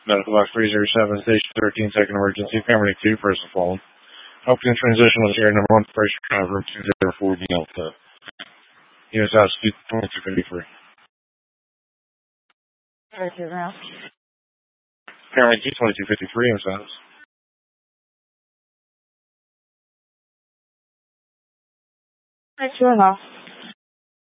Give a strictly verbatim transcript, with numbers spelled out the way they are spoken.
Medical box three zero seven, station thirteen, second emergency, family two, person phone. Helping in transition with air number one, pressure drive room two zero four Delta. Units out twenty-two fifty-three. Thank you, ma'am. Family two, twenty-two fifty-three, units out. Thank you enough.